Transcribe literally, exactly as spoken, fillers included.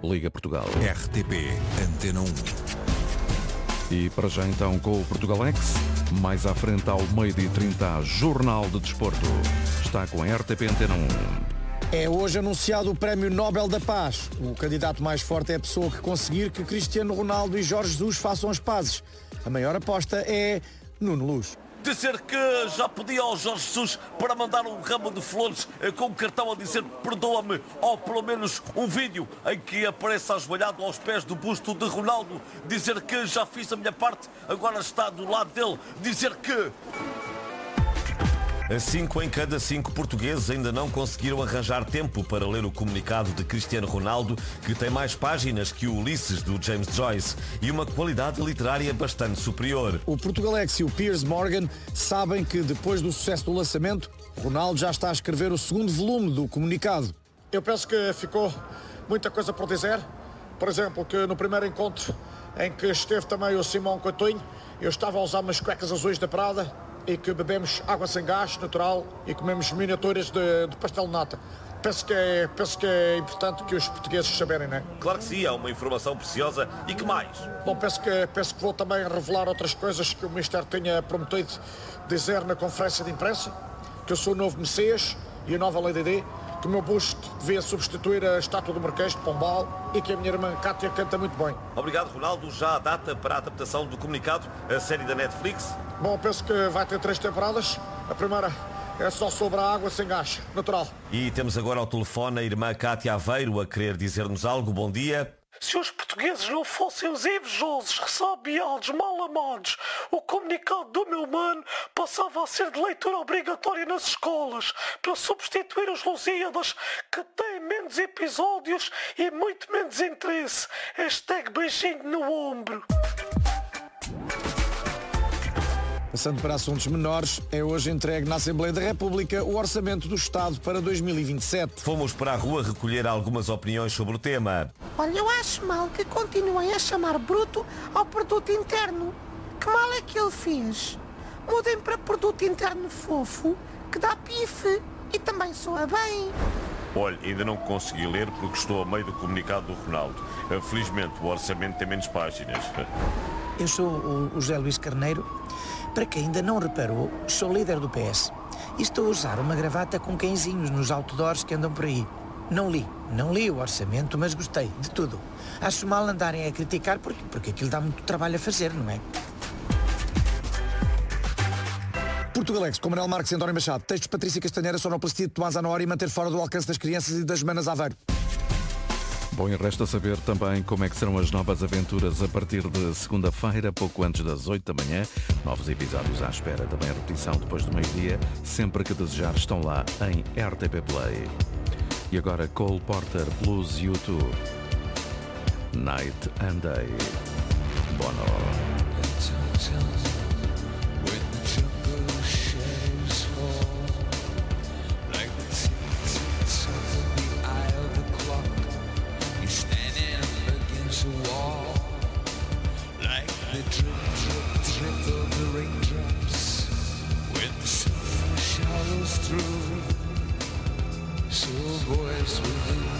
Liga Portugal. R T P Antena um. E para já então com o Portugalex, mais à frente ao meio-dia e trinta, Jornal de Desporto. Está com a R T P Antena um. É hoje anunciado o Prémio Nobel da Paz. O candidato mais forte é a pessoa que conseguir que Cristiano Ronaldo e Jorge Jesus façam as pazes. A maior aposta é Nuno Luz. Dizer que já pedi ao Jorge Jesus para mandar um ramo de flores com um cartão a dizer perdoa-me, ou pelo menos um vídeo em que apareça ajoelhado aos pés do busto de Ronaldo. Dizer que já fiz a minha parte, agora está do lado dele. Dizer que... Cinco em cada cinco portugueses ainda não conseguiram arranjar tempo para ler o comunicado de Cristiano Ronaldo, que tem mais páginas que o Ulisses do James Joyce e uma qualidade literária bastante superior. O Portugalex e o Piers Morgan sabem que depois do sucesso do lançamento, Ronaldo já está a escrever o segundo volume do comunicado. Eu penso que ficou muita coisa por dizer. Por exemplo, que no primeiro encontro em que esteve também o Simão Coutinho, eu estava a usar umas cuecas azuis da Prada e que bebemos água sem gás, natural, e comemos miniaturas de, de pastel de nata. Penso que, é, penso que é importante que os portugueses saberem, não é? Claro que sim, é uma informação preciosa. E que mais? Bom, penso que, penso que vou também revelar outras coisas que o Ministério tinha prometido dizer na conferência de imprensa, que eu sou o novo Messias e a nova Lei D D, que o meu busto devia substituir a estátua do Marquês de Pombal e que a minha irmã Cátia canta muito bem. Obrigado, Ronaldo. Já há data para a adaptação do comunicado, a série da Netflix? Bom, penso que vai ter três temporadas. A primeira é só sobre a água sem gás, natural. E temos agora ao telefone a irmã Cátia Aveiro a querer dizer-nos algo. Bom dia. Se os portugueses não fossem os invejosos, ressabiados, mal amados, o comunicado do meu mano passava a ser de leitura obrigatória nas escolas para substituir os Lusíadas, que têm menos episódios e muito menos interesse. Hashtag beijinho no ombro. Passando para assuntos menores, é hoje entregue na Assembleia da República o Orçamento do Estado para dois mil e vinte e sete. Fomos para a rua recolher algumas opiniões sobre o tema. Olha, eu acho mal que continuem a chamar bruto ao produto interno. Que mal é que ele fez? Mudem para produto interno fofo, que dá pife e também soa bem. Olha, ainda não consegui ler porque estou a meio do comunicado do Ronaldo. Felizmente o orçamento tem menos páginas. Eu sou o José Luís Carneiro. Para quem ainda não reparou, sou líder do P S e estou a usar uma gravata com cãezinhos nos outdoors que andam por aí. Não li, não li o orçamento, mas gostei de tudo. Acho mal andarem a criticar porque, porque aquilo dá muito trabalho a fazer, não é? Portugalex, com Manuel Marques e António Machado. Textos Patrícia Castanheira, sonoplastia de Tomás Anora e manter fora do alcance das crianças e das manas Aveiro. Bom, e resta saber também como é que serão as novas aventuras a partir de segunda-feira, pouco antes das oito da manhã. Novos episódios à espera, também a repetição depois do meio-dia. Sempre que desejar estão lá em R T P Play. E agora Cole Porter, Blues U dois, Night and Day, Bono. Through, so voice within